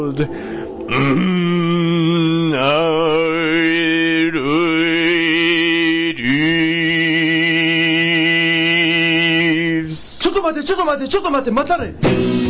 ちょっと待って、またね。